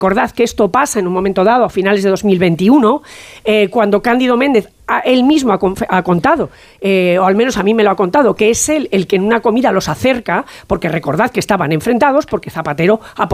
Recordad que esto pasa en un momento dado, a finales de 2021, cuando Cándido Méndez él mismo ha contado, o al menos a mí me lo ha contado, que es él el que en una comida los acerca, porque recordad que estaban enfrentados, porque Zapatero